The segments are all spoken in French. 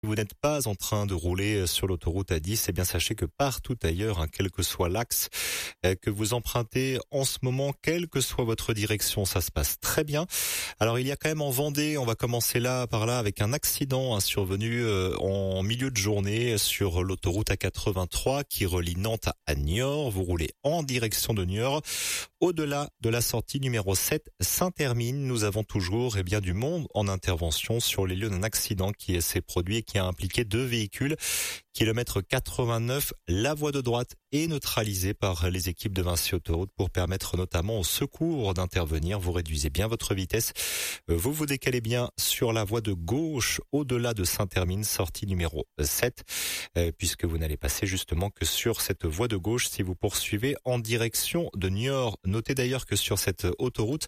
Vous n'êtes pas en train de rouler sur l'autoroute A10, eh bien sachez que partout ailleurs, quel que soit l'axe que vous empruntez en ce moment, quelle que soit votre direction, ça se passe très bien. Alors il y a quand même en Vendée, on va commencer par là avec un accident survenu en milieu de journée sur l'autoroute A83 qui relie Nantes à Niort. Vous roulez en direction de Niort. Au-delà de la sortie numéro 7 Saint-Hermine, nous avons toujours du monde en intervention sur les lieux d'un accident qui s'est produit et qui a impliqué 2 véhicules. Kilomètre 89, la voie de droite est neutralisée par les équipes de Vinci Autoroute pour permettre notamment aux secours d'intervenir. Vous réduisez bien votre vitesse. Vous vous décalez bien sur la voie de gauche au-delà de Saint-Hermine, sortie numéro 7, puisque vous n'allez passer justement que sur cette voie de gauche si vous poursuivez en direction de Niort. Notez d'ailleurs que sur cette autoroute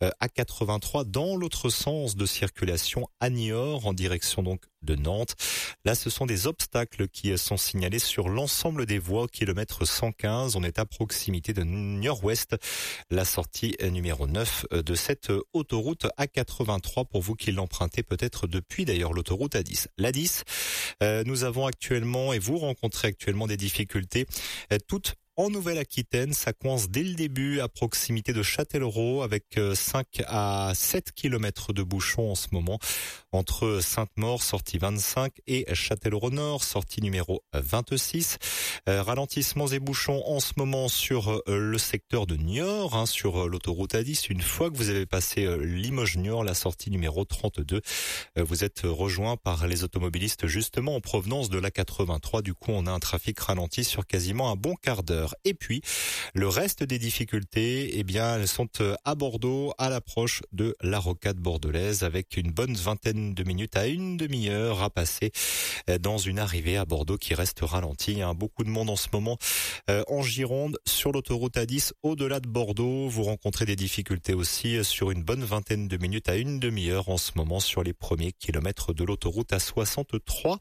A83, dans l'autre sens de circulation à Niort, en direction donc de Nantes, là ce sont des obstacles qui sont signalés sur l'ensemble des voies au kilomètre 115. On est à proximité de Niort-Ouest, la sortie numéro 9 de cette autoroute A83 pour vous qui l'empruntez peut-être depuis d'ailleurs l'autoroute A10. L'A10, nous avons actuellement et vous rencontrez actuellement des difficultés toutes en Nouvelle-Aquitaine. Ça coince dès le début à proximité de Châtellerault avec 5 à 7 kilomètres de bouchons en ce moment entre Sainte-Maure, sortie 25 et Châtellerault-Nord, sortie numéro 26. Ralentissements et bouchons en ce moment sur le secteur de Niort, sur l'autoroute A10. Une fois que vous avez passé Limoges-Niort, la sortie numéro 32, vous êtes rejoint par les automobilistes justement en provenance de la 83. Du coup, on a un trafic ralenti sur quasiment un bon quart d'heure. Et puis, le reste des difficultés, elles sont à Bordeaux, à l'approche de la rocade bordelaise, avec une bonne vingtaine de minutes à une demi-heure à passer dans une arrivée à Bordeaux qui reste ralentie. Beaucoup de monde en ce moment en Gironde, sur l'autoroute A10, au-delà de Bordeaux. Vous rencontrez des difficultés aussi sur une bonne vingtaine de minutes à une demi-heure en ce moment sur les premiers kilomètres de l'autoroute A63.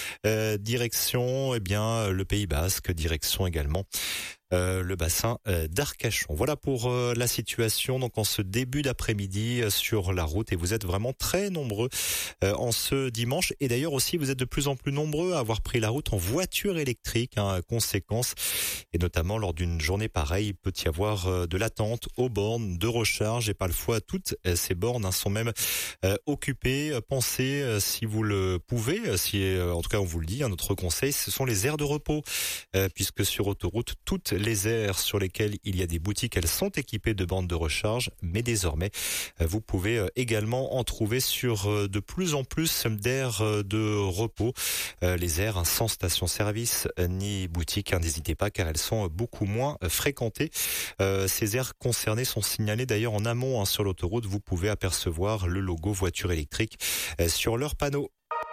Direction, le Pays Basque, direction également le bassin d'Arcachon. Voilà pour la situation donc en ce début d'après-midi sur la route, et vous êtes vraiment très nombreux en ce dimanche, et d'ailleurs aussi vous êtes de plus en plus nombreux à avoir pris la route en voiture électrique, conséquence, et notamment lors d'une journée pareille, il peut y avoir de l'attente aux bornes de recharge, et parfois toutes ces bornes sont même occupées. Pensez, si vous le pouvez, en tout cas on vous le dit, notre conseil, ce sont les aires de repos, puisque sur autoroute, toutes les aires sur lesquelles il y a des boutiques, elles sont équipées de bandes de recharge, mais désormais, vous pouvez également en trouver sur de plus en plus d'aires de repos. Les aires sans station-service ni boutique, n'hésitez pas car elles sont beaucoup moins fréquentées. Ces aires concernées sont signalées d'ailleurs en amont sur l'autoroute. Vous pouvez apercevoir le logo voiture électrique sur leurs panneaux.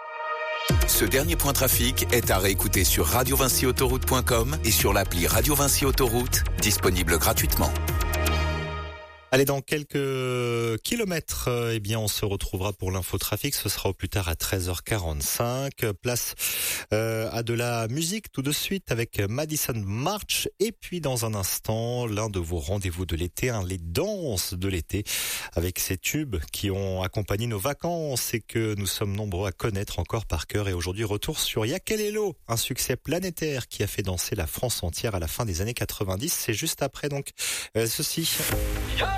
Ce dernier point trafic est à réécouter sur radiovinciautoroute.com et sur l'appli Radio Vinci Autoroute, disponible gratuitement. Allez, dans quelques kilomètres, on se retrouvera pour l'infotrafic. Ce sera au plus tard à 13h45. Place à de la musique tout de suite avec Madison March. Et puis dans un instant, l'un de vos rendez-vous de l'été, les danses de l'été, avec ces tubes qui ont accompagné nos vacances et que nous sommes nombreux à connaître encore par cœur. Et aujourd'hui, retour sur Yakelelo, un succès planétaire qui a fait danser la France entière à la fin des années 90. C'est juste après donc ceci.